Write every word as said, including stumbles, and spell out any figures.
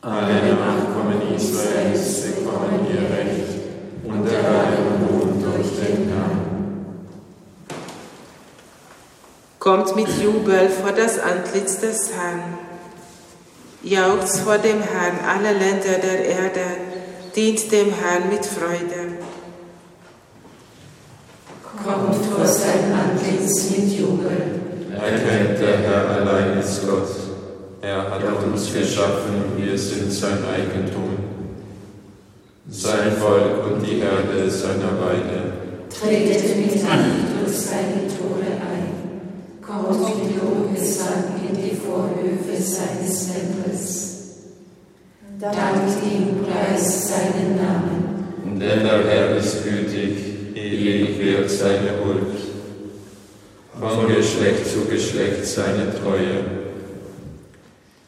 Alle Nachkommen Israels bekommen ihr Recht und erhalten Ruhm durch den Herrn. Kommt mit Jubel vor das Antlitz des Herrn. Jauchzt vor dem Herrn alle Länder der Erde, dient dem Herrn mit Freude. Kommt vor sein Antlitz mit Jubel. Erkennt, der Herr allein ist Gott. Er hat uns geschaffen, wir sind sein Eigentum. Sein Volk und die Herde seiner Weide. Tretet mit Dank durch seine Tore ein. Kommt mit Lobgesang in die Vorhöfe seines Tempels. Dankt ihm, preist seinen Namen. Denn der Herr ist gütig, ewig wird seine Huld. Von Geschlecht zu Geschlecht seine Treue.